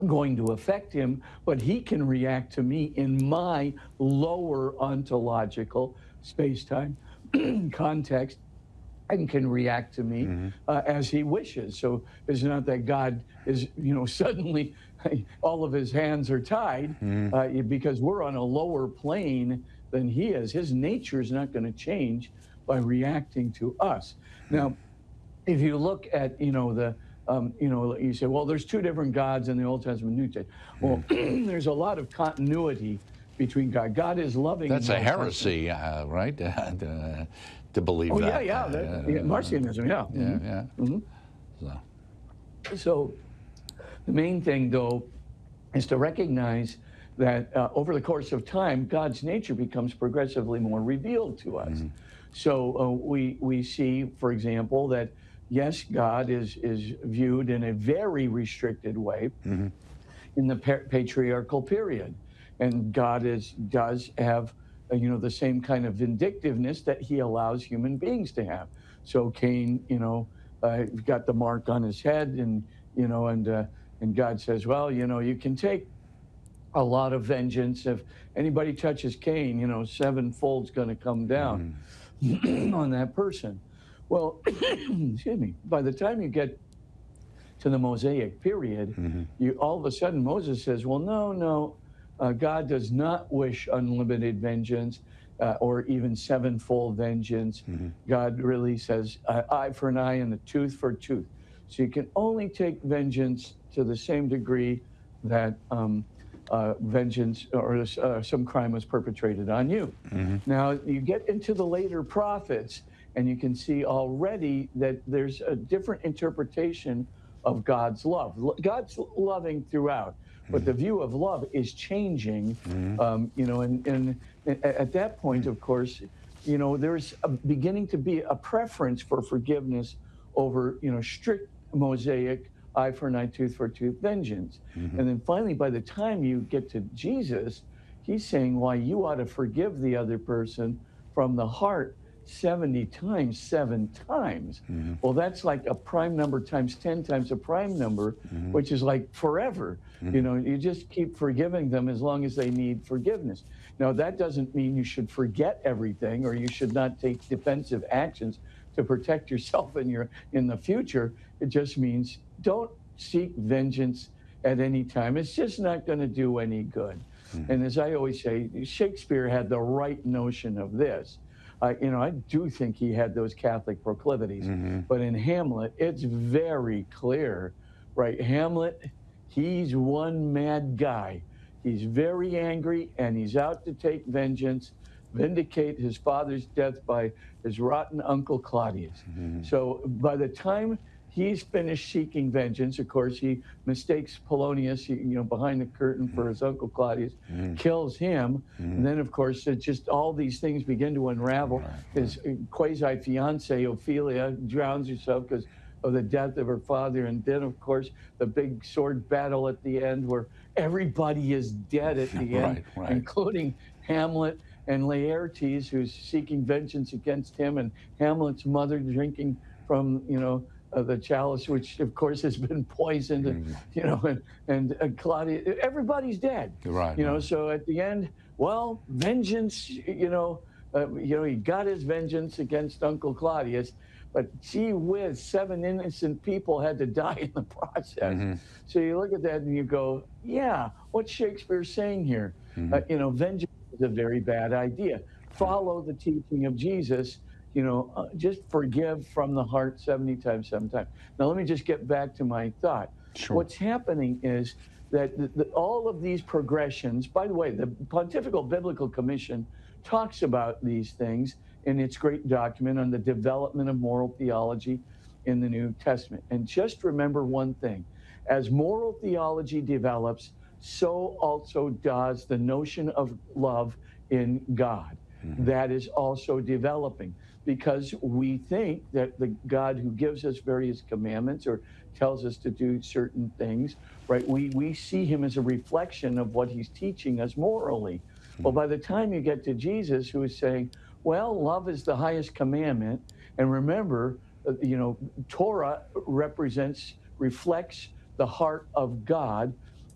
going to affect him, but he can react to me in my lower ontological space-time context and can react to me Mm-hmm. as he wishes. So it's not that God is, suddenly all of his hands are tied Mm-hmm. because we're on a lower plane than he is. His nature is not going to change by reacting to us. Now, if you look at, you say, well, there's two different gods in the Old Testament, New Testament. Well, there's a lot of continuity between God. God is loving in That's the a Old Testament. heresy, right? To believe Oh, yeah, that. yeah. Marcionism, yeah. Yeah, yeah. So, So the main thing, though, is to recognize that over the course of time, God's nature becomes progressively more revealed to us. So we see, for example, that yes, God is viewed in a very restricted way in the patriarchal period, and God does have the same kind of vindictiveness that He allows human beings to have. So Cain, got the mark on his head, and and God says, well, you can take a lot of vengeance. If anybody touches Cain, sevenfold's going to come down on that person. Well, excuse me, by the time you get to the Mosaic period, you all of a sudden Moses says, well, no, God does not wish unlimited vengeance or even sevenfold vengeance. God really says eye for an eye and a tooth for a tooth. So you can only take vengeance to the same degree that vengeance or some crime was perpetrated on you. Now, you get into the later prophets, and you can see already that there's a different interpretation of God's love. God's loving throughout, but the view of love is changing. And at that point, of course, there's beginning to be a preference for forgiveness over, strict Mosaic eye for an eye, tooth for a tooth vengeance. And then finally, by the time you get to Jesus, he's saying, why you ought to forgive the other person from the heart 70 times, 7 times. Well, that's like a prime number times 10 times a prime number, which is like forever. You just keep forgiving them as long as they need forgiveness. Now, that doesn't mean you should forget everything or you should not take defensive actions to protect yourself in the future. It just means don't seek vengeance at any time. It's just not going to do any good. And as I always say, Shakespeare had the right notion of this. I do think he had those Catholic proclivities, but in Hamlet, it's very clear, right? Hamlet, he's one mad guy. He's very angry, and he's out to take vengeance, vindicate his father's death by his rotten uncle Claudius. So by the time he's finished seeking vengeance, of course, he mistakes Polonius, behind the curtain for his uncle Claudius, kills him. And then, of course, it's just all these things begin to unravel. His quasi-fiancée, Ophelia, drowns herself because of the death of her father. And then, of course, the big sword battle at the end where everybody is dead at the end, including Hamlet and Laertes, who's seeking vengeance against him, and Hamlet's mother drinking from, the chalice, which of course has been poisoned, and Claudia, everybo's dead. So at the end, well, vengeance, he got his vengeance against Uncle Claudius, but gee whiz, 7 innocent people had to die in the process. So you look at that and you go, yeah, what's Shakespeare saying here? Vengeance is a very bad idea. Follow the teaching of Jesus. Just forgive from the heart 70 times, 7 times. Now, let me just get back to my thought. Sure. What's happening is that all of these progressions, by the way, the Pontifical Biblical Commission talks about these things in its great document on the development of moral theology in the New Testament. And just remember one thing. As moral theology develops, so also does the notion of love in God. That is also developing, because we think that the God who gives us various commandments or tells us to do certain things, right, we see him as a reflection of what he's teaching us morally. Well, by the time you get to Jesus, who is saying, well, love is the highest commandment, and remember, Torah reflects the heart of God,